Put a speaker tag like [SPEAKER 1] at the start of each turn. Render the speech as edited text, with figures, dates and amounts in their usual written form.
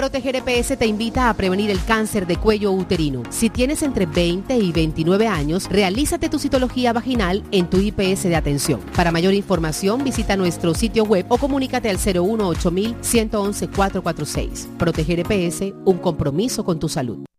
[SPEAKER 1] Proteger EPS te invita a prevenir el cáncer de cuello uterino. Si tienes entre 20 y 29 años, realízate tu citología vaginal en tu IPS de atención. Para mayor información, visita nuestro sitio web o comunícate al 018-111-446. Proteger EPS, un compromiso con tu salud.